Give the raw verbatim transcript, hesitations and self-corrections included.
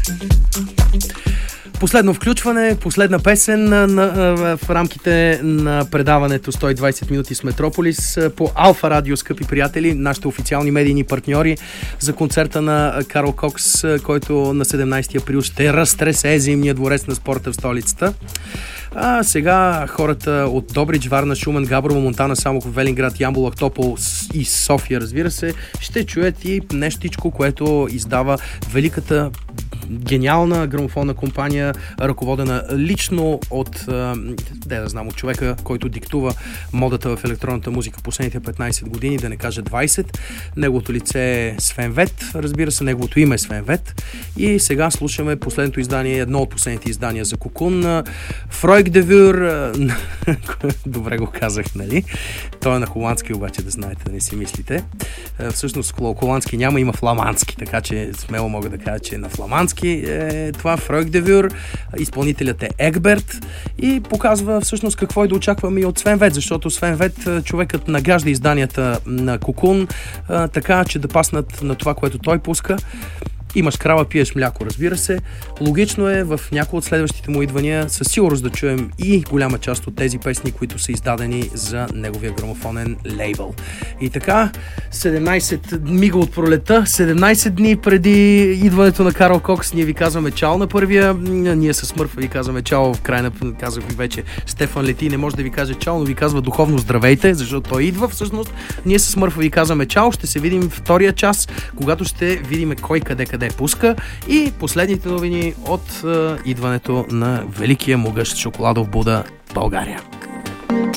Последно включване, последна песен на, на, в рамките на предаването сто и двайсет минути с Метрополис по Алфа Радио, скъпи приятели, нашите официални медийни партньори за концерта на Карл Кокс, който на седемнайсети април ще разтресе Зимния дворец на спорта в столицата. А сега хората от Добрич, Варна, Шумен, Габрово, Монтана, Самоков, Велинград, Ямбол, Ахтопол и София, разбира се, ще чуят и нещичко, което издава великата гениална грамофонна компания, ръководена лично от, де да знам, от човека, който диктува модата в електронната музика последните петнайсет години, да не кажа двайсет. Неговото лице е Свен Вет, разбира се, неговото име е Свен Вет. И сега слушаме последното издание, едно от последните издания за Кокун, Фройк де Вюр. Добре го казах, нали? Той е на холандски, обаче, да знаете, да не си мислите. Всъщност холандски няма, има фламандски, така че смело мога да кажа, че е на фламандски. Е това Фройк де Вюр, изпълнителят е Егберт и показва всъщност какво е да очакваме и от Свен Вет, защото Свен Вет, човекът нагажда изданията на Кокун, така че да паснат на това, което той пуска. Имаш крава, пиеш мляко, разбира се. Логично е в някои от следващите му идвания със сигурност да чуем и голяма част от тези песни, които са издадени за неговия грамофонен лейбъл. И така, седемнайсет мига от пролета, седемнайсет дни преди идването на Карл Кокс, ние ви казваме чао на първия, ние с Смърфа ви казваме чао, в крайна казах ви вече, Стефан лети, не може да ви каже чао, но ви казва духовно здравейте, защото той идва всъщност. Ние с Смърфа ви казваме чао, ще се видим втория час, когато ще видим кой къде къде пуска и последните новини от е, идването на великия могъщ шоколадов Буда България.